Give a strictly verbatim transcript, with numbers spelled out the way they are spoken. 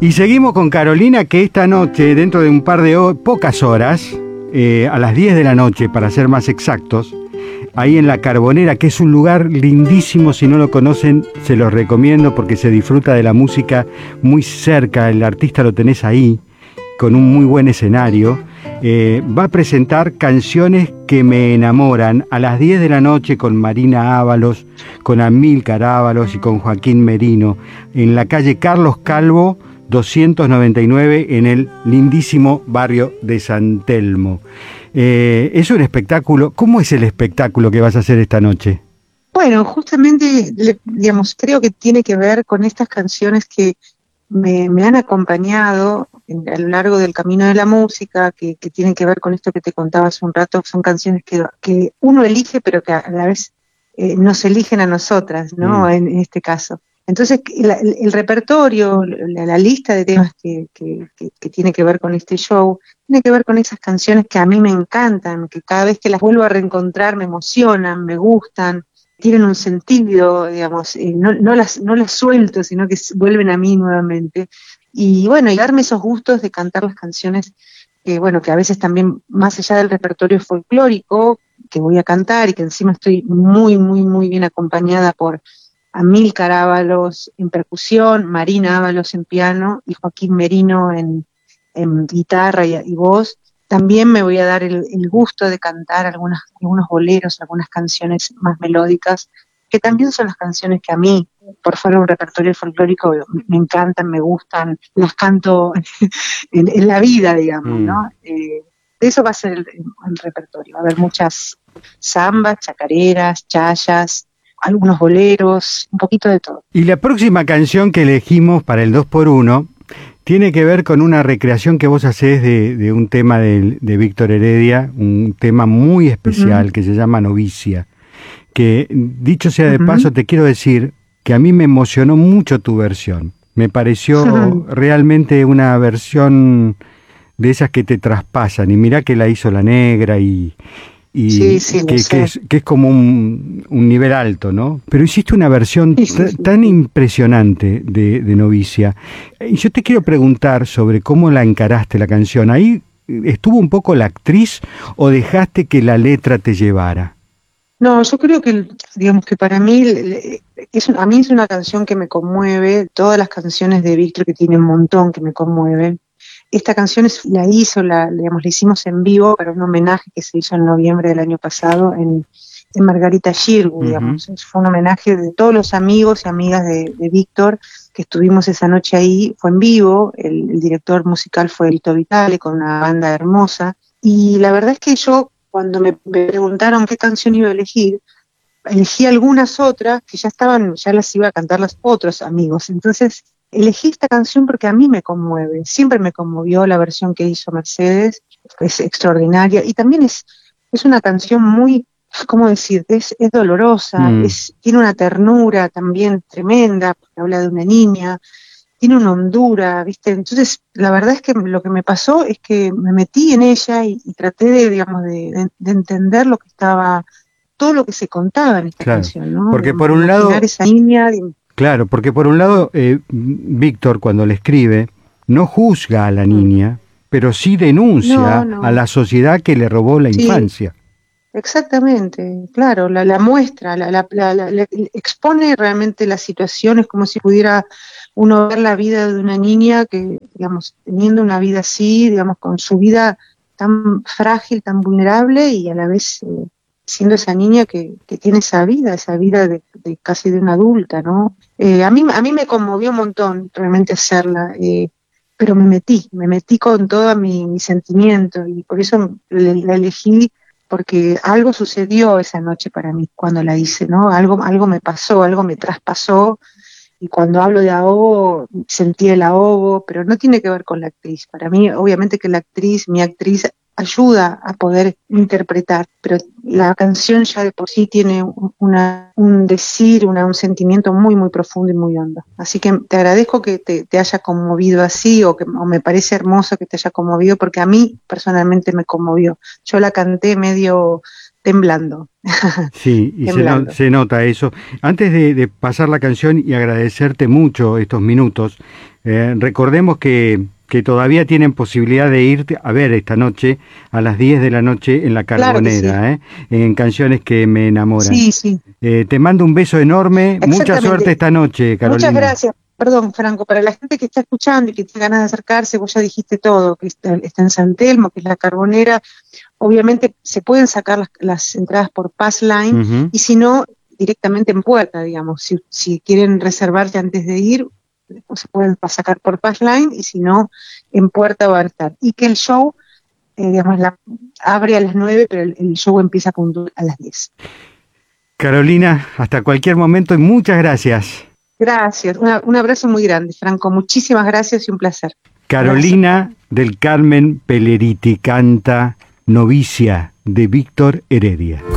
Y seguimos con Carolina, que esta noche, dentro de un par de ho- pocas horas, eh, a las diez de la noche, para ser más exactos, ahí en La Carbonera, que es un lugar lindísimo, si no lo conocen, se los recomiendo porque se disfruta de la música muy cerca, el artista lo tenés ahí, con un muy buen escenario. Eh, va a presentar Canciones que me enamoran a las diez de la noche con Marina Ábalos, con Amílcar Ábalos y con Joaquín Merino, en la calle Carlos Calvo doscientos noventa y nueve, en el lindísimo barrio de San Telmo. Eh, es un espectáculo. ¿Cómo es el espectáculo que vas a hacer esta noche? Bueno, justamente, le- digamos, creo que tiene que ver con estas canciones que me, me han acompañado en- a lo largo del camino de la música, que, que tienen que ver con esto que te contaba hace un rato. Son canciones que, que uno elige, pero que a la vez eh, nos eligen a nosotras, ¿no? Mm. En, en este caso. Entonces, la- el, el repertorio, la, la lista de temas que, que, que, que tiene que ver con este show, tiene que ver con esas canciones que a mí me encantan, que cada vez que las vuelvo a reencontrar me emocionan, me gustan, tienen un sentido, digamos, eh, no, no las no las suelto, sino que s- vuelven a mí nuevamente. Y bueno, y darme esos gustos de cantar las canciones que, bueno, que a veces también, más allá del repertorio folclórico que voy a cantar y que encima estoy muy, muy, muy bien acompañada por Amílcar Ábalos en percusión, Marina Ábalos en piano y Joaquín Merino en, en guitarra y, y voz. También me voy a dar el, el gusto de cantar algunas, algunos boleros, algunas canciones más melódicas, que también son las canciones que a mí, por fuera de un repertorio folclórico, me, me encantan, me gustan, las canto en, en la vida, digamos, Mm. ¿no? Eh, de eso va a ser el, el repertorio. Va a haber muchas zambas, chacareras, chayas, algunos boleros, un poquito de todo. Y la próxima canción que elegimos para el dos por uno tiene que ver con una recreación que vos hacés de, de un tema de, de Víctor Heredia, un tema muy especial Uh-huh, que se llama Novicia, que dicho sea de uh-huh. paso te quiero decir que a mí me emocionó mucho tu versión. Me pareció realmente una versión de esas que te traspasan, y mirá que la hizo La Negra y, Sí, y sí, lo que, que, sé. es, que es como un, un nivel alto, ¿no? Pero hiciste una versión Sí, sí, t- sí, tan sí. impresionante de, de Novicia. Y yo te quiero preguntar sobre cómo la encaraste la canción. ¿Ahí estuvo un poco la actriz o dejaste que la letra te llevara? No, yo creo que, digamos que para mí, le- es, un- a mí es una canción que me conmueve. Todas las canciones de Víctor, que tiene un montón que me conmueven. Esta canción es, la hizo, la, digamos, la hicimos en vivo para un homenaje que se hizo en noviembre del año pasado en, en Margarita Xirgu, Ujú. digamos. Fue un homenaje de todos los amigos y amigas de, de Víctor que estuvimos esa noche ahí. Fue en vivo, el, el director musical fue Lito Vitale con una banda hermosa. Y la verdad es que yo, cuando me, me preguntaron qué canción iba a elegir, elegí algunas otras que ya estaban, ya las iba a cantar los otros amigos. Entonces, elegí esta canción porque a mí me conmueve. Siempre me conmovió la versión que hizo Mercedes, que es extraordinaria. Y también es, es una canción muy, ¿cómo decir? Es, es dolorosa, Mm, es, tiene una ternura también tremenda, porque habla de una niña, tiene una hondura, ¿viste? Entonces, la verdad es que lo que me pasó es que me metí en ella y, y traté de, digamos, de, de, de entender lo que estaba, todo lo que se contaba en esta claro. canción, ¿no? Porque Digamos, por de un imaginar lado, esa niña. De, claro, porque por un lado, eh, Víctor, cuando le escribe, no juzga a la mm, niña, pero sí no, denuncia a no, la sociedad que le robó la sí, infancia. exactamente, claro, la, la muestra, la, la, la, la- la- expone realmente las situaciones como si pudiera uno ver la vida de una niña que, digamos, teniendo una vida así, digamos, con su vida tan frágil, tan vulnerable y a la vez eh, siendo esa niña que, que tiene esa vida, esa vida de, de casi de una adulta, ¿no? Eh, a mí, a mí me conmovió un montón realmente hacerla, eh, pero me metí, me metí con todo mi, mi sentimiento y por eso la la elegí porque algo sucedió esa noche para mí cuando la hice, ¿no? Algo, algo me pasó, algo me traspasó, y cuando hablo de ahogo, sentí el ahogo, pero no tiene que ver con la actriz. Para mí, obviamente que la actriz, mi actriz, ayuda a poder interpretar, pero la canción ya de por sí tiene una, un decir, una, un sentimiento muy, muy profundo y muy hondo. Así que te agradezco que te, te haya conmovido así, o que o me parece hermoso que te haya conmovido, porque a mí personalmente me conmovió. Yo la canté medio temblando. Sí, y se, no- temblando. se nota eso. Antes de, de pasar la canción y agradecerte mucho estos minutos, eh, recordemos que, que todavía tienen posibilidad de ir a ver esta noche a las diez de la noche en la Claro que sí. Carbonera, ¿eh? En Canciones que me enamoran. Sí, sí. Eh, te mando un beso enorme, mucha suerte Exactamente. esta noche, Muchas Carolina. gracias. Perdón, Franco, para la gente que está escuchando y que tiene ganas de acercarse, vos ya dijiste todo, que está, está en San Telmo, que es la Carbonera. Obviamente se pueden sacar las, las entradas por Passline, Ujú. y si no, directamente en puerta, digamos. Si, si quieren reservarse antes de ir, pues se pueden pa- sacar por Passline, y si no, en puerta van a estar. Y que el show, eh, digamos, la, abre a las nueve, pero el, el show empieza puntual a las diez. Carolina, hasta cualquier momento y muchas gracias. Gracias, una- un abrazo muy grande, Franco. Muchísimas gracias y un placer. Abrazo. Carolina del Carmen Peleriti canta Novicia de Víctor Heredia.